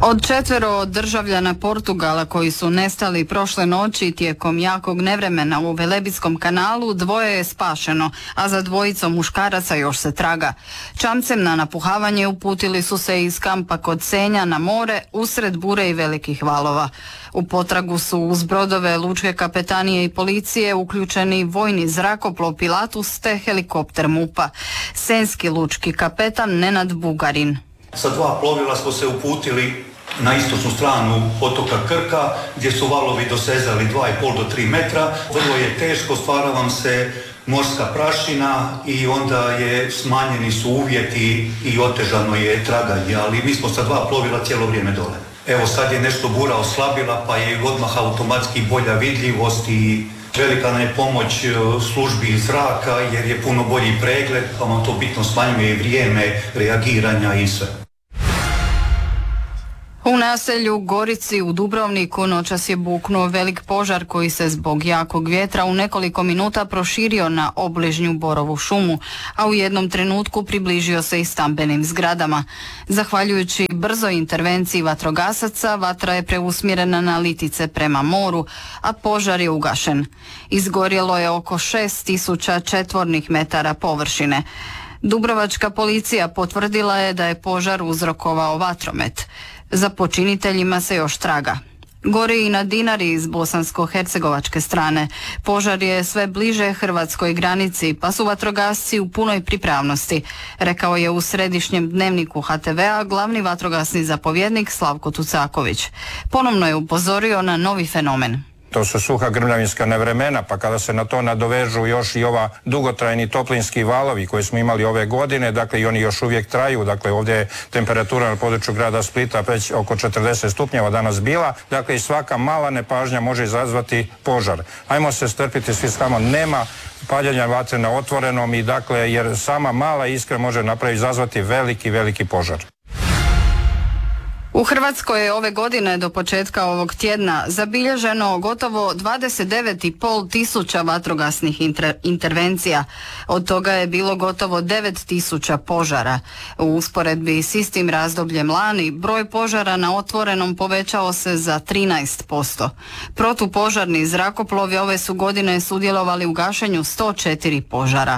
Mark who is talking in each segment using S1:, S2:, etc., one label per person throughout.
S1: Od 4 državljana Portugala koji su nestali prošle noći tijekom jakog nevremena u Velebitskom kanalu, 2 je spašeno, a za 2 muškaraca još se traga. Čamcem na napuhavanje uputili su se iz kampa kod Senja na more usred bure i velikih valova. U potragu su uz brodove lučke kapetanije i policije uključeni vojni zrakoplov Pilatus te helikopter MUP-a. Senjski lučki kapetan Nenad Bugarin.
S2: Sa 2 plovila smo se uputili na istočnu stranu otoka Krka, gdje su valovi dosezali 2,5 do 3 metra. Vrlo je teško, stvara vam se morska prašina i onda smanjeni su uvjeti i otežano je traganje, ali mi smo sa 2 plovila cijelo vrijeme dole. Evo sad je nešto bura oslabila, pa je odmah automatski bolja vidljivost i velika nam je pomoć službi iz zraka jer je puno bolji pregled, pa vam to bitno smanjuje i vrijeme reagiranja i sve.
S1: U naselju Gorici u Dubrovniku noćas je buknuo velik požar koji se zbog jakog vjetra u nekoliko minuta proširio na obližnju borovu šumu, a u jednom trenutku približio se i stambenim zgradama. Zahvaljujući brzoj intervenciji vatrogasaca, vatra je preusmjerena na Litice prema moru, a požar je ugašen. Izgorjelo je oko 6.000 četvornih metara površine. Dubrovačka policija potvrdila je da je požar uzrokovao vatromet. Za počiniteljima se još traga. Gori i na Dinari iz bosansko-hercegovačke strane. Požar je sve bliže hrvatskoj granici, pa su vatrogasci u punoj pripravnosti, rekao je u središnjem dnevniku HTV-a glavni vatrogasni zapovjednik Slavko Tucaković. Ponovno je upozorio na novi fenomen.
S3: To su suha grmljavinska nevremena, pa kada se na to nadovežu još i ova dugotrajni toplinski valovi koje smo imali ove godine, dakle i oni još uvijek traju, dakle ovdje je temperatura na području grada Splita već oko 40 stupnjeva danas bila, dakle i svaka mala nepažnja može izazvati požar. Ajmo se strpiti svi samo, nema paljenja vatre na otvorenom i dakle jer sama mala iskra može izazvati veliki požar.
S1: U Hrvatskoj je ove godine do početka ovog tjedna zabilježeno gotovo 29,5 tisuća vatrogasnih intervencija. Od toga je bilo gotovo 9.000 požara. U usporedbi s istim razdobljem lani broj požara na otvorenom povećao se za 13%. Protupožarni zrakoplovi ove su godine sudjelovali u gašenju 104 požara.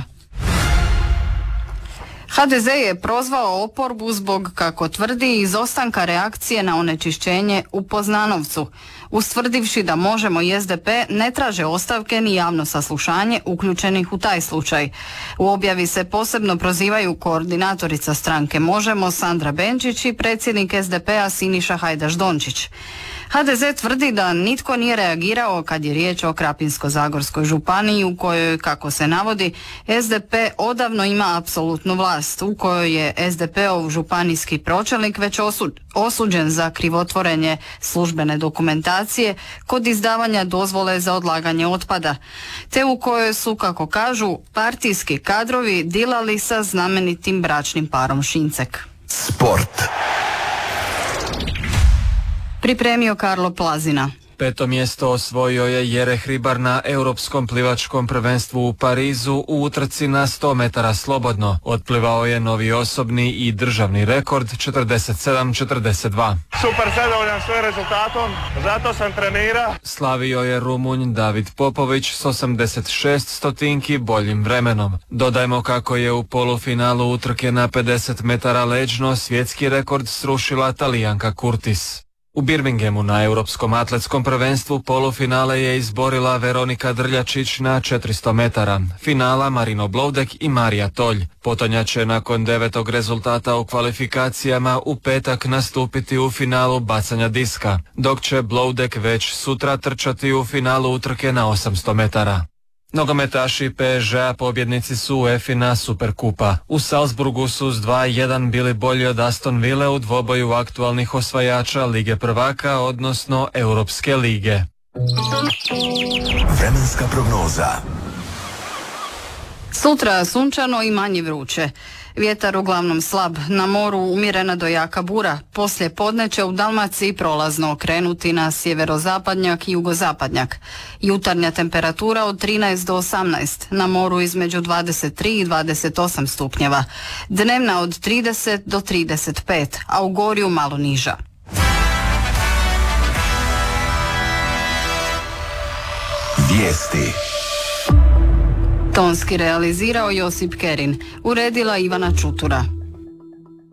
S1: HDZ je prozvao oporbu zbog, kako tvrdi, izostanka reakcije na onečišćenje u Poznanovcu, ustvrdivši da Možemo i SDP ne traže ostavke ni javno saslušanje uključenih u taj slučaj. U objavi se posebno prozivaju koordinatorica stranke Možemo Sandra Benčić i predsjednik SDP-a Siniša Hajdaš Dončić. HDZ tvrdi da nitko nije reagirao kad je riječ o Krapinsko-zagorskoj županiji u kojoj, kako se navodi, SDP odavno ima apsolutnu vlast, u kojoj je SDP-ov županijski pročelnik već osuđen za krivotvorenje službene dokumentacije kod izdavanja dozvole za odlaganje otpada, te u kojoj su, kako kažu, partijski kadrovi dilali sa znamenitim bračnim parom Šincek.
S4: Sport.
S1: Pripremio Karlo Plazina.
S5: 5. mjesto osvojio je Jere Hribar na Europskom plivačkom prvenstvu u Parizu u utrci na 100 metara slobodno. Otplivao je novi osobni i državni rekord 47:42.
S6: Super zadovoljan svojim rezultatom, zato sam trenirao.
S5: Slavio je Rumunj David Popović s 86 stotinki boljim vremenom. Dodajmo kako je u polufinalu utrke na 50 metara leđno svjetski rekord srušila Talijanka Curtis. U Birminghamu na Europskom atletskom prvenstvu polufinale je izborila Veronika Drljačić na 400 metara, finala Marino Bloudek i Marija Tolj. Potonja će nakon 9. rezultata u kvalifikacijama u petak nastupiti u finalu bacanja diska, dok će Bloudek već sutra trčati u finalu utrke na 800 metara. Nogometaši PSG-a pobjednici su UEFA Superkupa. U Salzburgu su s 2:1 bili bolji od Aston Ville u dvoboju aktualnih osvajača Lige prvaka, odnosno Europske lige.
S4: Vremenska prognoza.
S1: Sutra sunčano i manje vruće. Vjetar uglavnom slab, na moru umjerena do jaka bura. Poslije podne će u Dalmaciji prolazno okrenuti na sjeverozapadnjak i jugozapadnjak. Jutarnja temperatura od 13 do 18, na moru između 23 i 28 stupnjeva. Dnevna od 30 do 35, a u Gorju malo niža.
S4: Vijesti.
S1: Tonski realizirao Josip Kerin, uredila Ivana Čutura.